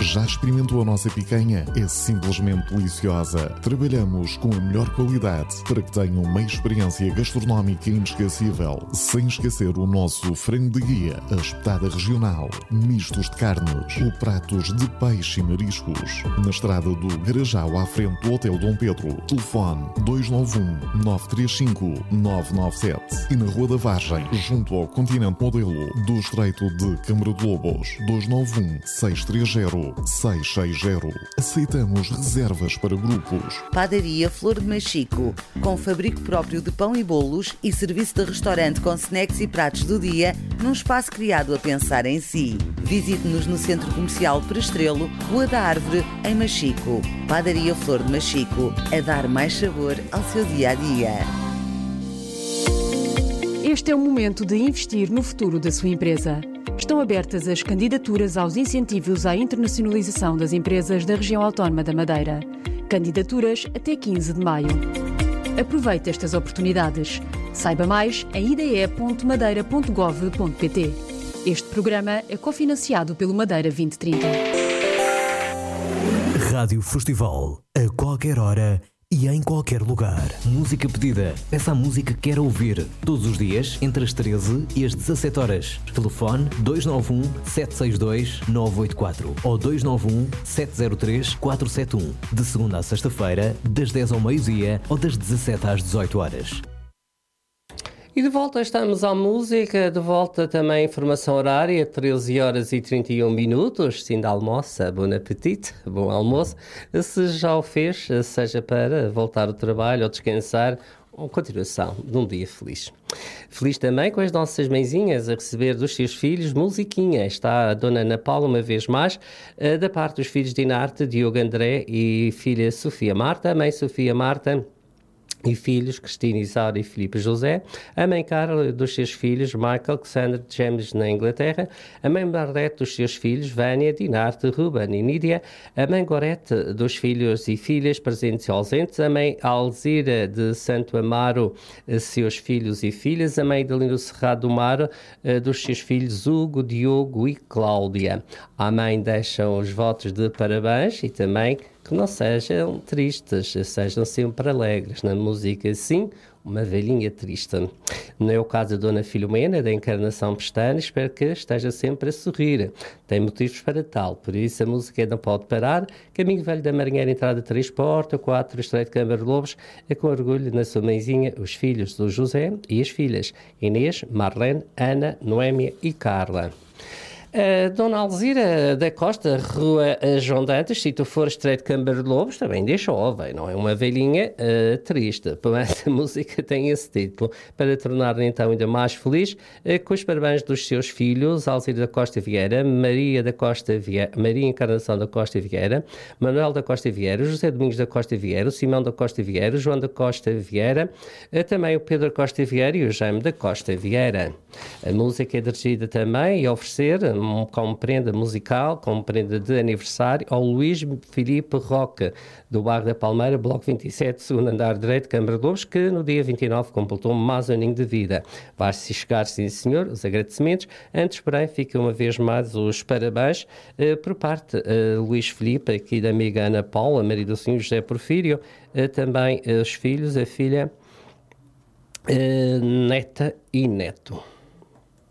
Já experimentou a nossa picanha? É simplesmente deliciosa. Trabalhamos com a melhor qualidade para que tenha uma experiência gastronómica inesquecível. Sem esquecer o nosso frango de guia, a espetada regional, mistos de carnes ou pratos de peixe e mariscos. Na estrada do Garajal, à frente do Hotel Dom Pedro. Telefone 291-935-997. E na Rua da Vargem, junto ao Continente Modelo do Estreito de Câmara de Lobos. 291-630-660. Aceitamos reservas para grupos. Padaria Flor de Machico, com fabrico próprio de pão e bolos e serviço de restaurante com snacks e pratos do dia, num espaço criado a pensar em si. Visite-nos no Centro Comercial Prestrelo, Rua da Árvore, em Machico. Padaria Flor de Machico, a dar mais sabor ao seu dia-a-dia. Este é o momento de investir no futuro da sua empresa. Estão abertas as candidaturas aos incentivos à internacionalização das empresas da região autónoma da Madeira. Candidaturas até 15 de maio. Aproveite estas oportunidades. Saiba mais em ide.madeira.gov.pt. Este programa é cofinanciado pelo Madeira 2030. Rádio Festival, a qualquer hora e em qualquer lugar. Música pedida. Peça a música que quer ouvir. Todos os dias, entre as 13 e as 17 horas. Telefone 291-762-984 ou 291-703-471. De segunda à sexta-feira, das 10 ao meio-dia ou das 17 às 18 horas. E de volta estamos à música, de volta também a informação horária, 13 horas e 31 minutos, sim, de almoça, bom apetite, bom almoço. Se já o fez, seja para voltar ao trabalho ou descansar, ou continuação de um dia feliz. Feliz também com as nossas mãezinhas a receber dos seus filhos musiquinha. Está a Dona Ana Paula uma vez mais, da parte dos filhos de Inarte, Diogo André e filha Sofia Marta, a mãe Sofia Marta, e filhos, Cristina, Isaura e Filipe José, a mãe Carla dos seus filhos, Michael, Cassandra, James na Inglaterra, a mãe Bardette dos seus filhos, Vânia, Dinarte, Ruben e Nídia, a mãe Gorete dos filhos e filhas presentes e ausentes, a mãe Alzira de Santo Amaro, seus filhos e filhas, a mãe Delino Serrado do Mar, dos seus filhos Hugo, Diogo e Cláudia. A mãe deixam os votos de parabéns e também que não sejam tristes, sejam sempre alegres. Na música, sim, uma velhinha triste. Não é o caso da Dona Filomena, da Encarnação Pestana, espero que esteja sempre a sorrir. Tem motivos para tal, por isso a música não pode parar. Caminho Velho da Marinheira, entrada 3, porta 4, Estreito de Câmara de Lobos, é com orgulho na sua mãezinha, os filhos do José e as filhas, Inês, Marlene, Ana, Noémia e Carla. Dona Alzira da Costa, Rua João Dantas, se tu for Estreito de Câmara de Lobos, também deixa jovem, não é uma velhinha triste. Essa música tem esse título, para tornar então ainda mais feliz, com os parabéns dos seus filhos, Alzira da Costa Vieira, Maria Encarnação da Costa Vieira, Manuel da Costa Vieira, José Domingos da Costa Vieira, o Simão da Costa Vieira, João da Costa Vieira, também o Pedro da Costa Vieira e o Jaime da Costa Vieira. A música é dirigida também e oferecer como prenda musical, como prenda de aniversário, ao Luís Filipe Roca, do bairro da Palmeira, Bloco 27, segundo andar direito, Câmara de Lobos, que no dia 29 completou mais um aninho de vida. Vai-se chegar, sim senhor, os agradecimentos. Antes, porém, fica uma vez mais os parabéns por parte Luís Filipe, aqui da amiga Ana Paula, marido do senhor José Porfírio, também os filhos, a filha, neta e neto.